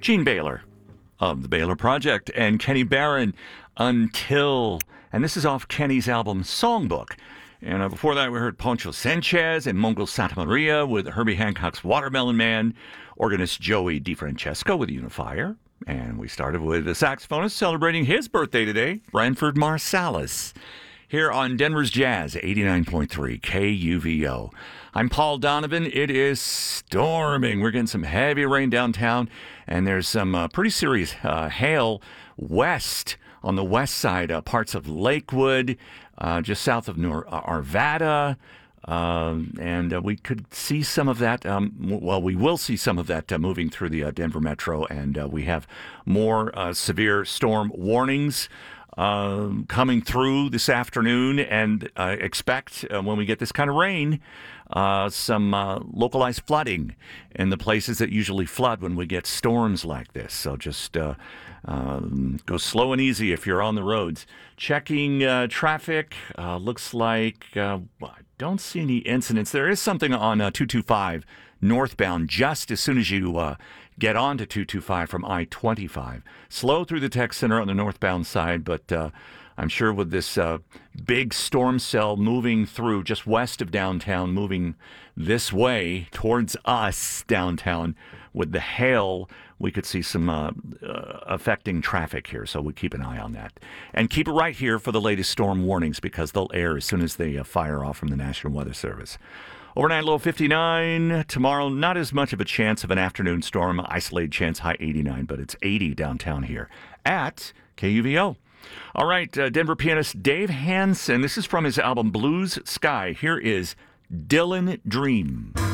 Gene Baylor of the Baylor Project and Kenny Barron, Until. And this is off Kenny's album Songbook. And before that, we heard Poncho Sanchez and Mongol Santa Maria with Herbie Hancock's Watermelon Man, organist Joey DiFrancesco with Unifier. And we started with a saxophonist celebrating his birthday today, Branford Marsalis, here on Denver's Jazz, 89.3 KUVO. I'm Paul Donovan. It is storming. We're getting some heavy rain downtown, and there's some pretty serious hail west on the west side, parts of Lakewood, just south of Arvada. And we could see some of that. We will see some of that moving through the Denver metro, and we have more severe storm warnings coming through this afternoon, and expect when we get this kind of rain, some localized flooding in the places that usually flood when we get storms like this. So just go slow and easy if you're on the roads. Checking traffic, looks like I don't see any incidents. There is something on 225 northbound just as soon as you get on to 225 from I-25. Slow through the tech center on the northbound side, but I'm sure with this big storm cell moving through just west of downtown, moving this way towards us downtown with the hail, we could see some affecting traffic here, so we'll keep an eye on that. And keep it right here for the latest storm warnings, because they'll air as soon as they fire off from the National Weather Service. Overnight low 59. Tomorrow, not as much of a chance of an afternoon storm. Isolated chance, high 89, but it's 80 downtown here at KUVO. All right, Denver pianist Dave Hansen. This is from his album Blues Sky. Here is Dylan Dream.